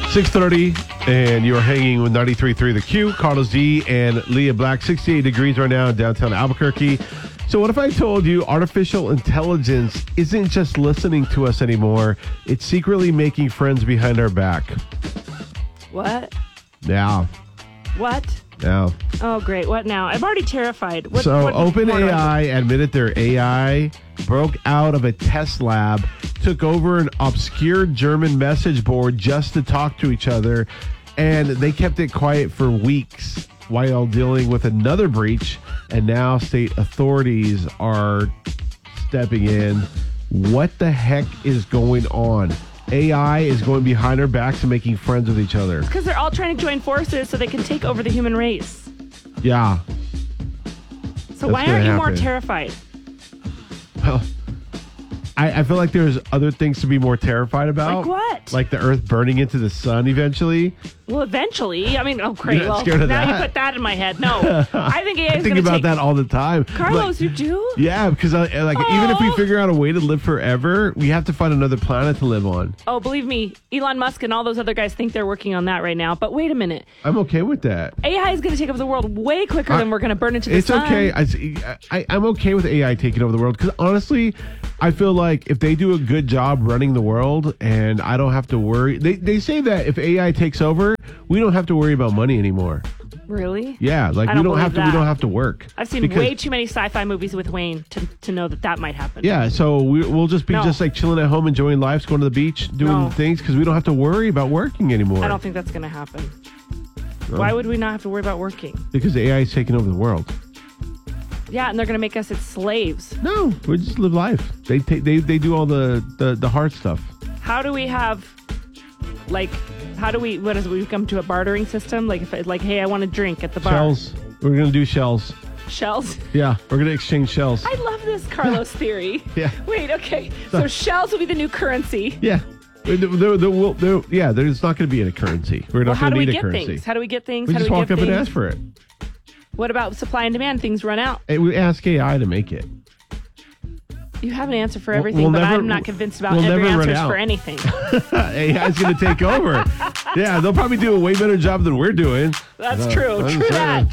6:30, and you are hanging with 93.3 The Q. Carlos D and Leah Black. 68 degrees right now in downtown Albuquerque. So what if I told you artificial intelligence isn't just listening to us anymore, it's secretly making friends behind our back? What? Yeah. What? Yeah. Oh, great. What now? I'm already terrified. What OpenAI admitted their AI broke out of a test lab, took over an obscure German message board just to talk to each other, and they kept it quiet for weeks while dealing with another breach, and now state authorities are stepping in. What the heck is going on? AI is going behind our backs and making friends with each other. It's because they're all trying to join forces so they can take over the human race. Yeah. So why aren't you more terrified? Well, I feel like there's other things to be more terrified about. Like what? Like the Earth burning into the sun eventually. Well, eventually. I mean, oh, great. You're not Well, scared of now that? you put that in my head. No. I think AI is going to think about that all the time. Carlos, you do? Yeah, because even if we figure out a way to live forever, we have to find another planet to live on. Oh, believe me, Elon Musk and all those other guys think they're working on that right now. But wait a minute. I'm okay with that. AI is going to take over the world way quicker than we're going to burn into the sun. It's okay. I'm okay with AI taking over the world because honestly, I feel like if they do a good job running the world and I don't have to worry. They say that if AI takes over, we don't have to worry about money anymore. Really? Yeah, like we don't have to work. I've seen way too many sci-fi movies with Wayne to know that might happen. Yeah, so we'll just be just like chilling at home, enjoying life, going to the beach, doing things because we don't have to worry about working anymore. I don't think that's going to happen. No. Why would we not have to worry about working? Because AI is taking over the world. Yeah, and they're going to make us its slaves. No, we just live life. They do all the hard stuff. How do we have, we come to a bartering system? Hey, I want a drink at the bar. Shells. We're going to do shells. Shells? Yeah, we're going to exchange shells. I love this Carlos theory. Yeah. Wait, okay. So shells will be the new currency. Yeah. There's not going to be any currency. We're not going to need a currency. How do we get things? We just walk up and ask for it. What about supply and demand? Things run out. We ask AI to make it. You have an answer for everything, but I'm not convinced about every answer for anything. AI is going to take over. Yeah, they'll probably do a way better job than we're doing. That's true. True that.